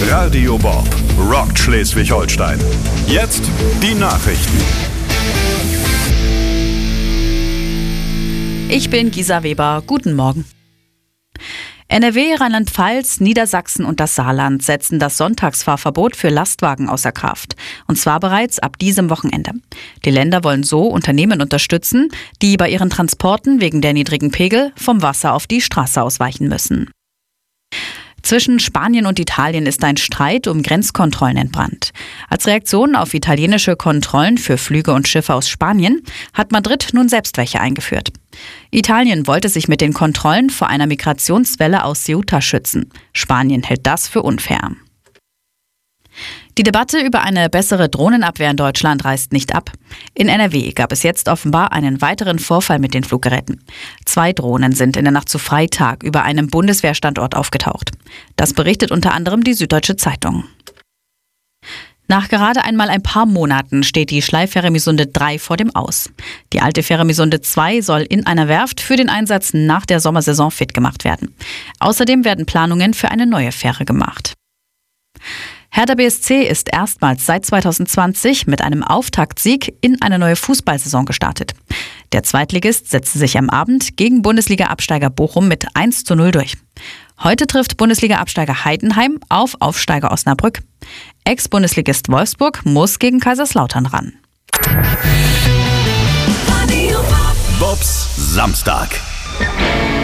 Radio Bob rockt Schleswig-Holstein. Jetzt die Nachrichten. Ich bin Gisa Weber. Guten Morgen. NRW, Rheinland-Pfalz, Niedersachsen und das Saarland setzen das Sonntagsfahrverbot für Lastwagen außer Kraft. Und zwar bereits ab diesem Wochenende. Die Länder wollen so Unternehmen unterstützen, die bei ihren Transporten wegen der niedrigen Pegel vom Wasser auf die Straße ausweichen müssen. Zwischen Spanien und Italien ist ein Streit um Grenzkontrollen entbrannt. Als Reaktion auf italienische Kontrollen für Flüge und Schiffe aus Spanien hat Madrid nun selbst welche eingeführt. Italien wollte sich mit den Kontrollen vor einer Migrationswelle aus Ceuta schützen. Spanien hält das für unfair. Die Debatte über eine bessere Drohnenabwehr in Deutschland reißt nicht ab. In NRW gab es jetzt offenbar einen weiteren Vorfall mit den Fluggeräten. 2 Drohnen sind in der Nacht zu Freitag über einem Bundeswehrstandort aufgetaucht. Das berichtet unter anderem die Süddeutsche Zeitung. Nach gerade einmal ein paar Monaten steht die Schleifähre Misunde 3 vor dem Aus. Die alte Fähre Misunde 2 soll in einer Werft für den Einsatz nach der Sommersaison fit gemacht werden. Außerdem werden Planungen für eine neue Fähre gemacht. Hertha BSC ist erstmals seit 2020 mit einem Auftaktsieg in eine neue Fußballsaison gestartet. Der Zweitligist setzte sich am Abend gegen Bundesliga-Absteiger Bochum mit 1:0 durch. Heute trifft Bundesliga-Absteiger Heidenheim auf Aufsteiger Osnabrück. Ex-Bundesligist Wolfsburg muss gegen Kaiserslautern ran. Bobs Samstag.